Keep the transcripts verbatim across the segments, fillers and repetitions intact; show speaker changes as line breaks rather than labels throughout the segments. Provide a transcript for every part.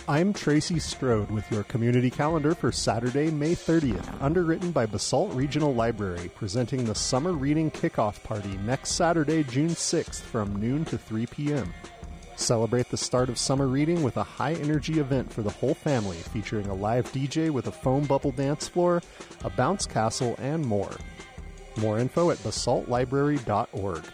I'm Tracy Strode with your community calendar for Saturday, May thirtieth, underwritten by Basalt Regional Library, presenting the Summer Reading Kickoff Party next Saturday, June sixth from noon to three p.m. Celebrate the start of summer reading with a high-energy event for the whole family, featuring a live D J with a foam bubble dance floor, a bounce castle, and more. More info at basalt library dot org.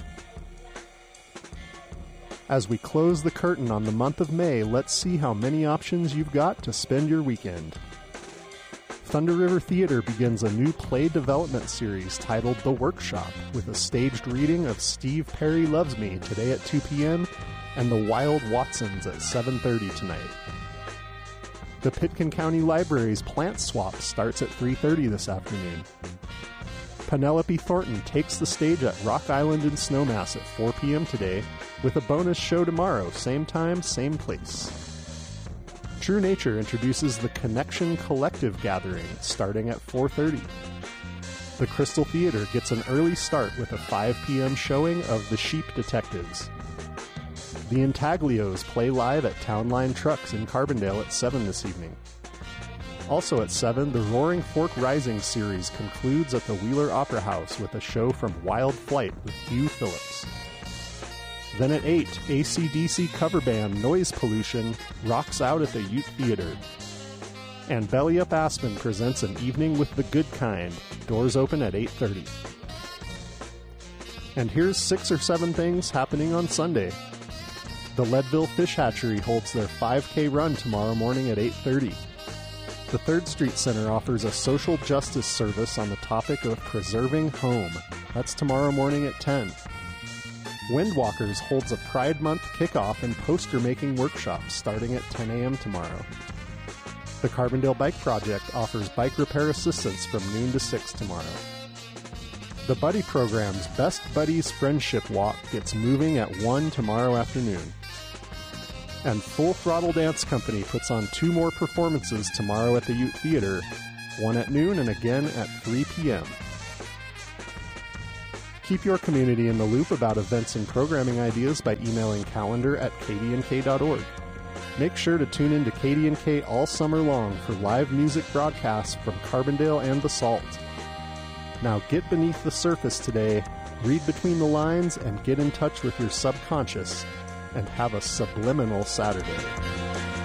As we close the curtain on the month of May, let's see how many options you've got to spend your weekend. Thunder River Theater begins a new play development series titled The Workshop, with a staged reading of Steve Perry Loves Me today at two p.m. and The Wild Watsons at seven thirty tonight. The Pitkin County Library's Plant Swap starts at three thirty this afternoon. Penelope Thornton takes the stage at Rock Island in Snowmass at four p.m. today, with a bonus show tomorrow, same time, same place. True Nature introduces the Connection Collective Gathering, starting at four thirty. The Crystal Theater gets an early start with a five p.m. showing of The Sheep Detectives. The Intaglios play live at Town Line Trucks in Carbondale at seven this evening. Also at seven, the Roaring Fork Rising series concludes at the Wheeler Opera House with a show from Wild Flight with Hugh Phillips. Then at eight, A C D C cover band Noise Pollution rocks out at the Ute Theater. And Belly Up Aspen presents an evening with the good kind. Doors open at eight thirty. And here's six or seven things happening on Sunday. The Leadville Fish Hatchery holds their five K run tomorrow morning at eight thirty. The Third Street Center offers a social justice service on the topic of preserving home. That's tomorrow morning at ten. Windwalkers holds a Pride Month kickoff and poster-making workshop starting at ten a.m. tomorrow. The Carbondale Bike Project offers bike repair assistance from noon to six tomorrow. The Buddy Program's Best Buddies Friendship Walk gets moving at one tomorrow afternoon. And Full Throttle Dance Company puts on two more performances tomorrow at the Ute Theater, one at noon and again at three p.m. Keep your community in the loop about events and programming ideas by emailing calendar at k d n k dot org. Make sure to tune in to K D N K all summer long for live music broadcasts from Carbondale and Basalt. Now get beneath the surface today, read between the lines, and get in touch with your subconscious, and have a subliminal Saturday.